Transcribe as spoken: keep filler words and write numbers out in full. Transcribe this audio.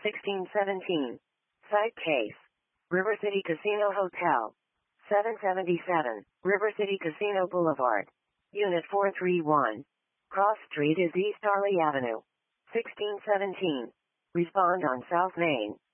sixteen seventeen. Site case. River City Casino Hotel. seven seventy-seven, River City Casino Boulevard. Unit four three one. Cross Street is East Arley Avenue. sixteen seventeen. Respond on South Main.